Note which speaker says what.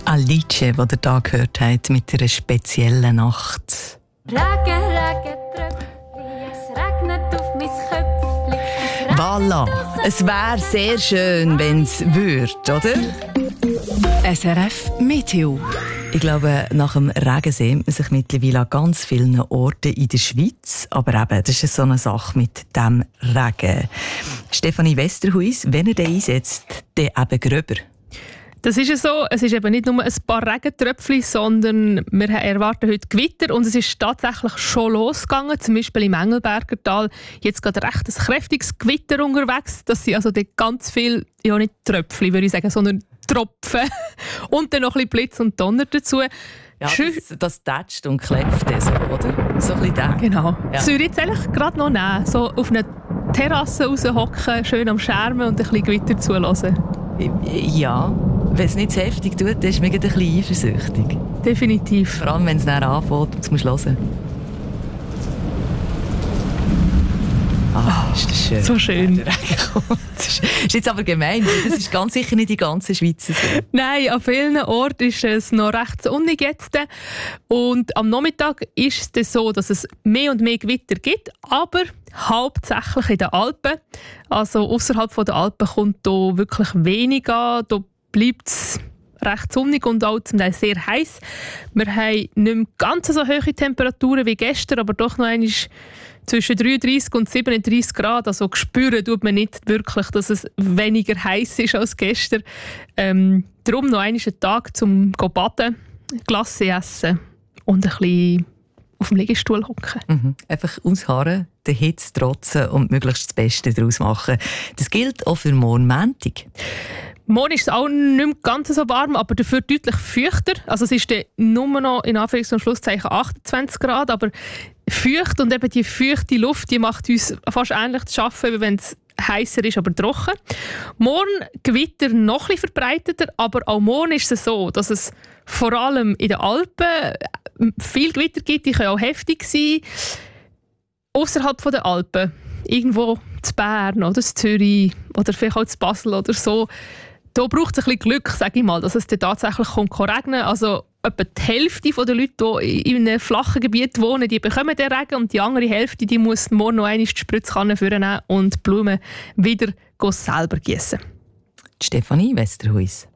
Speaker 1: Alice, die ihr da gehört habt, mit einer speziellen Nacht.
Speaker 2: Regen, Regen, Tröpfchen, es regnet auf mein Köpfchen.
Speaker 1: Voilà, es wäre sehr schön, wenn es würde, oder?
Speaker 3: SRF Meteo.
Speaker 1: Ich glaube, nach dem Regen sehen man sich mittlerweile an ganz vielen Orten in der Schweiz. Aber eben, das ist so eine Sache mit dem Regen. Stefanie Westerhuis, wenn er den einsetzt, dann eben gröber.
Speaker 4: Das ist ja so, es ist eben nicht nur ein paar Regentröpfchen, sondern wir erwarten heute Gewitter und es ist tatsächlich schon losgegangen, zum Beispiel im Engelberger Tal. Jetzt geht recht ein kräftiges Gewitter unterwegs. Das sind also ganz viele, ja nicht Tröpfchen, würde ich sagen, sondern Tropfen. Und dann noch ein bisschen Blitz und Donner dazu.
Speaker 1: Ja, das tätscht und klepft so, oder? So ein bisschen das.
Speaker 4: Genau.
Speaker 1: Ja.
Speaker 4: Das würde ich jetzt eigentlich gerade noch nehmen. So auf einer Terrasse raushocken, schön am Schermen und ein bisschen Gewitter zulassen.
Speaker 1: Ja, wenn es nicht zu heftig tut, dann ist man ein bisschen eifersüchtig.
Speaker 4: Definitiv.
Speaker 1: Vor allem, wenn es dann anfängt und du musst hören. Ah, ist das schön.
Speaker 4: So schön.
Speaker 1: Das ist jetzt aber gemein, weil das ist ganz sicher nicht die ganze Schweiz so.
Speaker 4: Nein, an vielen Orten ist es noch recht sonnig jetzt. Und am Nachmittag ist es dann so, dass es mehr und mehr Gewitter gibt, aber hauptsächlich in den Alpen. Also außerhalb der Alpen kommt da wirklich wenig an. Da bleibt es recht sonnig und auch zum Teil sehr heiß. Wir haben nicht mehr ganz so hohe Temperaturen wie gestern, aber doch noch einmal zwischen 33 und 37 Grad. Also spüren tut man nicht wirklich, dass es weniger heiß ist als gestern. Darum noch einmal einen Tag zum baden, Glasse essen und ein bisschen auf dem Liegestuhl hocken.
Speaker 1: Einfach ausharren, der Hitze trotzen und möglichst das Beste daraus machen. Das gilt auch für morgen Montag.
Speaker 4: Morgen ist es auch nicht mehr ganz so warm, aber dafür deutlich feuchter. Also es ist dann nur noch in Anführungs- und Schlusszeichen 28 Grad, aber feucht und eben die feuchte Luft, die macht uns fast ähnlich zu arbeiten, wie wenn es heißer ist, aber trocken. Morgen Gewitter noch ein bisschen verbreiteter, aber auch morgen ist es so, dass es vor allem in den Alpen viel Gewitter gibt, die können auch heftig sein. Außerhalb der Alpen, irgendwo zu Bern oder zu Zürich oder vielleicht auch zu Basel oder so, da braucht es ein bisschen Glück, sage ich mal, dass es dann tatsächlich regnen. Also etwa die Hälfte der Leute, die in einem flachen Gebiet wohnen, die bekommen den Regen und die andere Hälfte, die muss morgen noch einmal die Spritzkanne vornehmen und die Blumen wieder selber gießen.
Speaker 1: Stefanie Westerhuis.